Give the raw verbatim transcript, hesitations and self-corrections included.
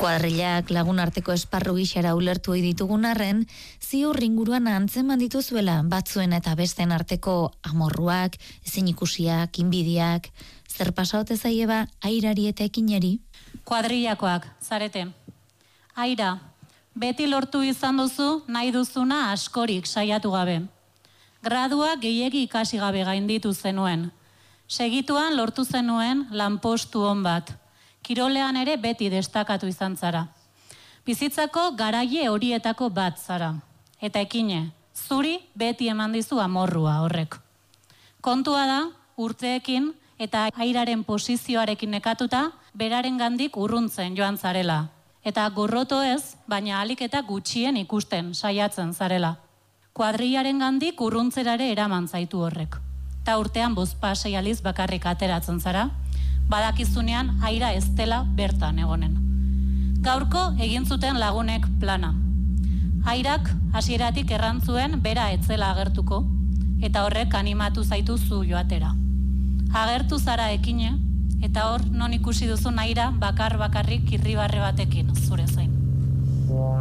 Kuadrillak lagun arteko esparru gixara ulertu ohi ditugun arren, ziur inguruan antzeman dituzuela batzuen eta besteen arteko amorruak, ezin ikusiak, inbidiak, zer pasaote zaieba airari eta ekineri? Kuadrillakoak, zarete. Aira, beti lortu izan duzu nahi duzuna askorik saiatu gabe. Gradua gehiegi ikasi gabe gainditu zenuen. Segituan lortu zenuen lanpostu on bat. Kirolean ere beti destakatu izan zara. Bizitzako garaie horietako bat zara. Eta ekine, zuri beti eman dizu amorrua horrek. Kontua da, urteekin eta airaren posizioarekin nekatuta, beraren gandik urruntzen joan zarela. Eta gorroto ez, baina ahalik eta gutxien ikusten saiatzen zarela. Kuadrillaren gandik urruntzerare eraman zaitu horrek. Ta urtean bozpasei aliz bakarrik ateratzen zara, badakizunean aira ez dela bertan egonen. Gaurko egin zuten lagunek plana. Airak hasieratik errantzuen bera etzela agertuko, eta horrek animatu zaitu zu joatera. Agertu zara ekine, eta hor non ikusi duzun aira bakar bakarrik irribarre batekin zure zain.